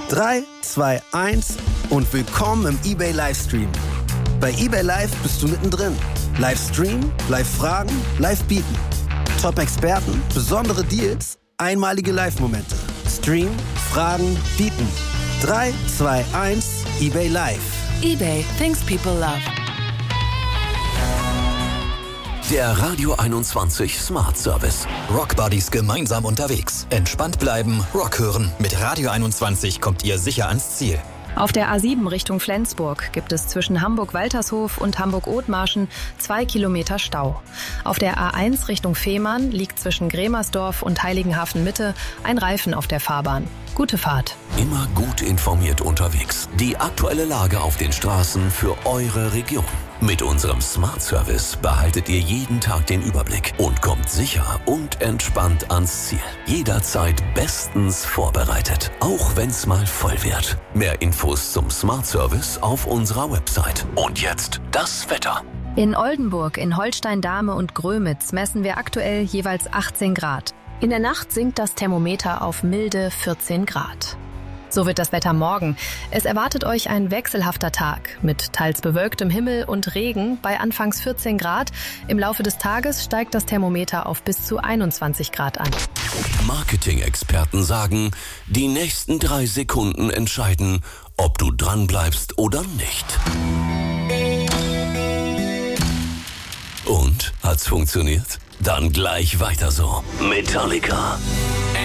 3, 2, 1 und willkommen im eBay Livestream. Bei eBay Live bist du mittendrin. Livestream, Live-Fragen, Live-Bieten. Top-Experten, besondere Deals, einmalige Live-Momente. Stream, Fragen, Bieten. 3, 2, 1, eBay Live. eBay, things people love. Der Radio 21 Smart Service. Rock Buddies gemeinsam unterwegs. Entspannt bleiben, Rock hören. Mit Radio 21 kommt ihr sicher ans Ziel. Auf der A7 Richtung Flensburg gibt es zwischen Hamburg-Waltershof und Hamburg-Othmarschen 2 Kilometer Stau. Auf der A1 Richtung Fehmarn liegt zwischen Grämersdorf und Heiligenhafen-Mitte ein Reifen auf der Fahrbahn. Gute Fahrt. Immer gut informiert unterwegs. Die aktuelle Lage auf den Straßen für eure Region. Mit unserem Smart Service behaltet ihr jeden Tag den Überblick und kommt sicher und entspannt ans Ziel. Jederzeit bestens vorbereitet, auch wenn's mal voll wird. Mehr Infos zum Smart Service auf unserer Website. Und jetzt das Wetter. In Oldenburg, in Holstein-Dahme und Grömitz messen wir aktuell jeweils 18 Grad. In der Nacht sinkt das Thermometer auf milde 14 Grad. So wird das Wetter morgen. Es erwartet euch ein wechselhafter Tag mit teils bewölktem Himmel und Regen bei anfangs 14 Grad. Im Laufe des Tages steigt das Thermometer auf bis zu 21 Grad an. Marketing-Experten sagen, die nächsten 3 Sekunden entscheiden, ob du dranbleibst oder nicht. Und? Hat's funktioniert? Dann gleich weiter so. Metallica.